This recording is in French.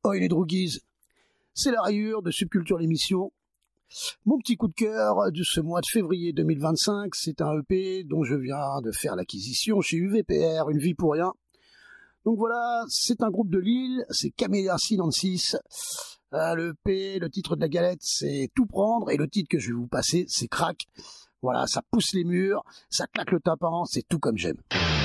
Oi les droguises, c'est la rayure de Subculture l'émission. Mon petit coup de cœur de ce mois de février 2025, c'est un EP dont je viens de faire l'acquisition chez UVPR, Une vie pour rien. Donc voilà, c'est un groupe de Lille, c'est Camellia Sinensis. Le EP, le titre de la galette, c'est Tout prendre, et le titre que je vais vous passer, c'est Crack. Voilà, ça pousse les murs, ça claque le tympan, c'est tout comme j'aime.